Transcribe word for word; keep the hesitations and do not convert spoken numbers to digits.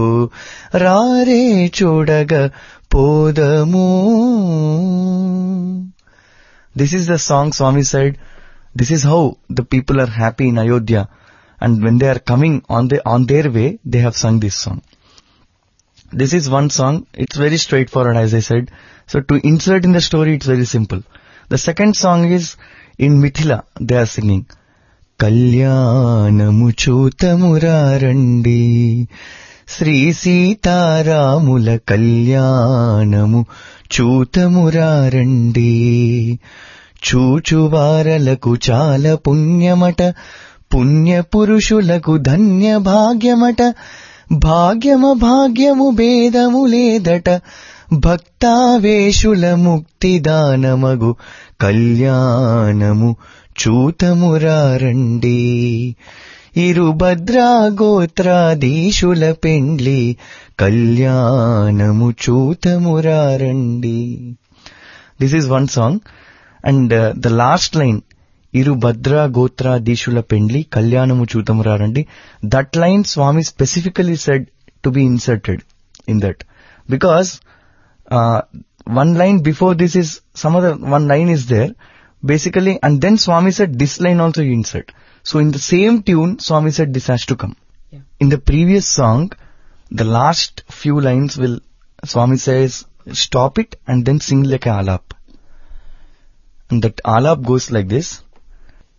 రారే చూడగ పోదము. This is the song Swami said. This is how the people are happy in Ayodhya. And when they are coming on the on their way, they have sung this song. This is one song. It's very straightforward, as I said. So to insert in the story, it's very simple. The second song is in Mithila. They are singing. కళ్యాణము చూతమురారండి శ్రీ సీతారాముల కళ్యాణము చూతమురారండి చూచువారలకు చాలా పుణ్యమట పుణ్య పురుషులకు ధన్య భాగ్యమట భాగ్యమ భాగ్యము భేదము లేదట భక్తావేశుల ముక్తిదానమగు కళ్యాణము చూతమురారండి ఇరు భద్రా గోత్రాధీశుల పెండ్లి కళ్యాణము చూతమురారండి. This is one song, and uh, the last line, ఇరు భద్రా గోత్రాధీశుల పెండ్లి కళ్యాణము చూతమురారండి, that line Swami specifically said to be inserted in that, because uh, one line before this is some other one line is there basically, and then Swami said this line also you insert. So in the same tune Swami said this has to come. Yeah. In the previous song, the last few lines will Swami says stop it and then sing like a alap, and that alap goes like this.